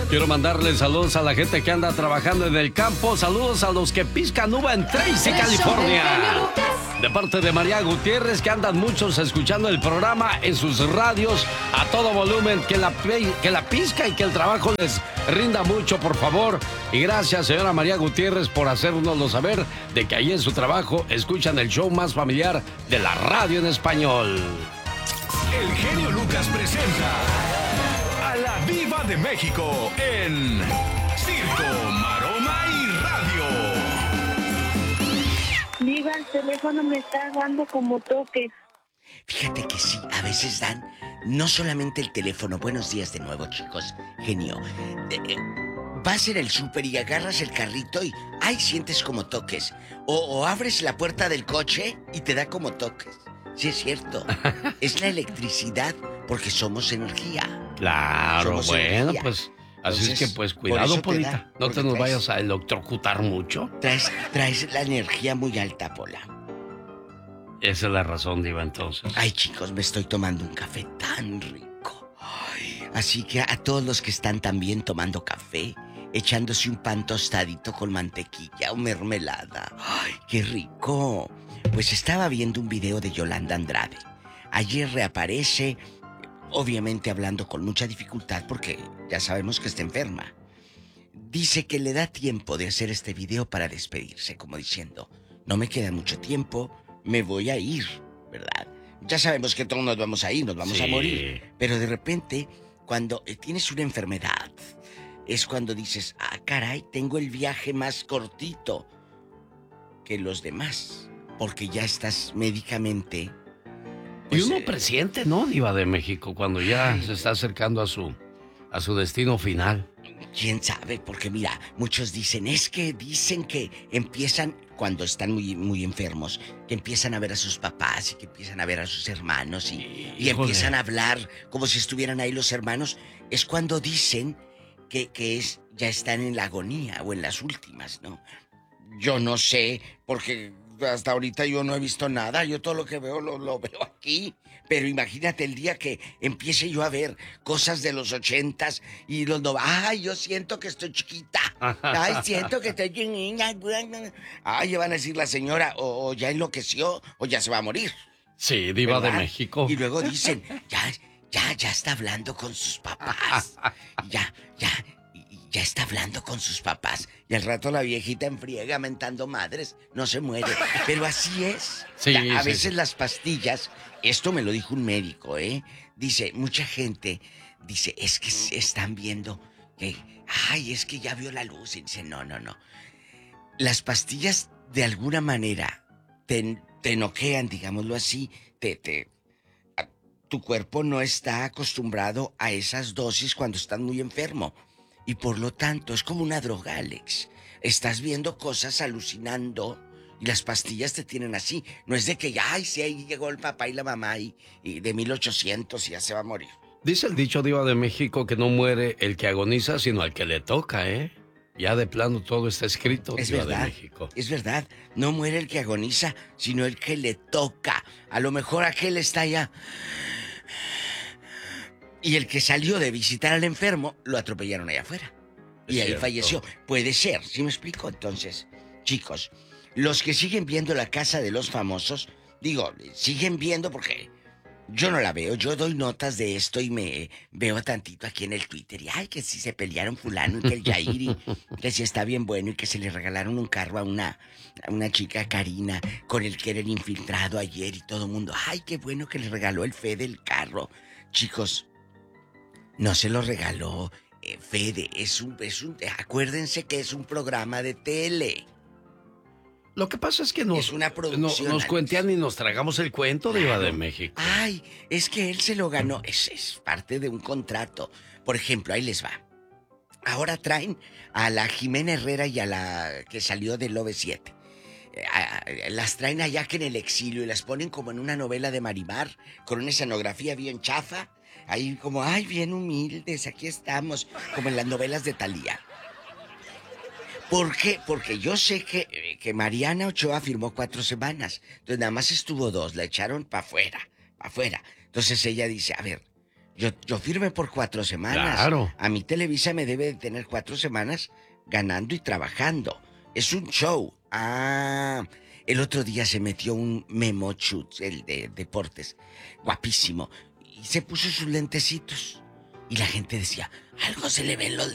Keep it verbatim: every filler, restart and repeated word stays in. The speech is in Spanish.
Quiero mandarle saludos a la gente que anda trabajando en el campo. Saludos a los que piscan uva en Tracy, California. De parte de María Gutiérrez, que andan muchos escuchando el programa en sus radios a todo volumen. Que la, que la pizca y que el trabajo les rinda mucho, por favor. Y gracias, señora María Gutiérrez, por hacérnoslo saber de que ahí en su trabajo escuchan el show más familiar de la radio en español. El genio Lucas presenta a la Diva de México en Circo, Maroma y Radio. Diva, el teléfono me está dando como toques. Fíjate que sí, a veces dan no solamente el teléfono. Buenos días de nuevo, chicos. Genio. Eh, eh, vas en el súper y agarras el carrito y ¡ay! Sientes como toques. O, o abres la puerta del coche y te da como toques. Sí, es cierto. Es la electricidad, porque somos energía. Claro, somos bueno, energía. pues así Entonces, es que pues cuidado, Polita. Da, no te nos traes, vayas a electrocutar mucho. Traes, traes la energía muy alta, Pola. Esa es la razón, Diva, entonces. Ay, chicos, me estoy tomando un café tan rico. Ay, así que a todos los que están también tomando café, echándose un pan tostadito con mantequilla o mermelada. ¡Ay, qué rico! Pues estaba viendo un video de Yolanda Andrade. Ayer reaparece, obviamente hablando con mucha dificultad porque ya sabemos que está enferma. Dice que le da tiempo de hacer este video para despedirse, como diciendo, no me queda mucho tiempo, me voy a ir, ¿verdad? Ya sabemos que todos nos vamos a ir, nos vamos sí. a morir. Pero de repente, cuando tienes una enfermedad, es cuando dices, ah, caray, tengo el viaje más cortito que los demás. Porque ya estás médicamente... Pues, y uno eh... presiente, ¿no, Diva de México? Cuando ya ay, se está acercando a su, a su destino final. ¿Quién sabe? Porque mira, muchos dicen, es que dicen que empiezan, cuando están muy, muy enfermos, que empiezan a ver a sus papás y que empiezan a ver a sus hermanos y, y empiezan a hablar como si estuvieran ahí los hermanos. Es cuando dicen que, que es, ya están en la agonía o en las últimas, ¿no? Yo no sé, porque... hasta ahorita yo no he visto nada, yo todo lo que veo lo, lo veo aquí. Pero imagínate el día que empiece yo a ver cosas de los ochentas y los no... ¡Ay, yo siento que estoy chiquita! ¡Ay, siento que estoy... ¡Ay, ya van a decir la señora, o, o ya enloqueció, o ya se va a morir! Sí, Diva ¿verdad? De México. Y luego dicen, ya, ya, ya está hablando con sus papás. Ya, ya... Ya está hablando con sus papás. Y al rato la viejita enfriega mentando madres. No se muere. Pero así es. Sí, a, a sí, veces sí. las pastillas... Esto me lo dijo un médico, ¿eh? Dice, mucha gente... Dice, es que están viendo que... Ay, es que ya vio la luz. Y dice, no, no, no. Las pastillas, de alguna manera, te, te noquean, digámoslo así. Te... te a, tu cuerpo no está acostumbrado a esas dosis cuando estás muy enfermo. Y por lo tanto, es como una droga, Alex. Estás viendo cosas, alucinando, y las pastillas te tienen así. No es de que, ay, sí, ahí llegó el papá y la mamá y, y de mil ochocientos y ya se va a morir. Dice el dicho, Diva de México, que no muere el que agoniza, sino al que le toca, ¿eh? Ya de plano todo está escrito, es Diva verdad, de México. Es verdad, no muere el que agoniza, sino el que le toca. A lo mejor aquel está ya... Y el que salió de visitar al enfermo, lo atropellaron allá afuera. Es y ahí cierto. Falleció. Puede ser, ¿sí me explico? Entonces, chicos, los que siguen viendo La Casa de los Famosos, digo, siguen viendo porque yo no la veo. Yo doy notas de esto y me veo tantito aquí en el Twitter. Y ay, que si se pelearon fulano y que el Yair y que si está bien bueno y que se le regalaron un carro a una, a una chica, Karina, con el que era el infiltrado ayer y todo el mundo. Ay, qué bueno que le regaló el Fede el carro. Chicos, no se lo regaló eh, Fede, es un, es un... Acuérdense que es un programa de tele. Lo que pasa es que nos, es una producción, no, nos cuentean y nos tragamos el cuento, claro. Diva de México. Ay, es que él se lo ganó, es, es parte de un contrato. Por ejemplo, ahí les va. Ahora traen a la Jimena Herrera y a la que salió del O V siete. Las traen allá que en el exilio y las ponen como en una novela de Marimar, con una escenografía bien chafa. Ahí como, ay, bien humildes, aquí estamos, como en las novelas de Thalía. ¿Por qué? Porque yo sé que, que Mariana Ochoa firmó cuatro semanas. Entonces nada más estuvo dos, la echaron para afuera, para afuera. Entonces ella dice, a ver, Yo, yo firmé por cuatro semanas. Claro. A mi Televisa me debe de tener cuatro semanas ganando y trabajando. Es un show. Ah, el otro día se metió un Memo Chutz, el de deportes, guapísimo, y se puso sus lentecitos. Y la gente decía, algo se le ven los